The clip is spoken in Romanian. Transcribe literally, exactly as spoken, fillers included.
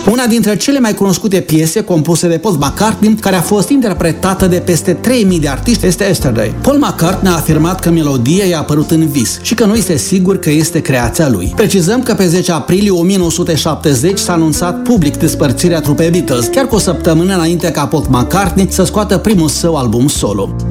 Una dintre cele mai cunoscute piese compuse de Paul McCartney, care a fost interpretată de peste trei mii de artiști, este Yesterday. Paul McCartney a afirmat că melodia i-a apărut în vis și că nu este sigur că este creația lui. Precizăm că pe zece aprilie o mie nouă sute șaptezeci s-a anunțat public despărțirea trupei Beatles, chiar cu o săptămână înainte ca Paul McCartney să scoată primul său album solo.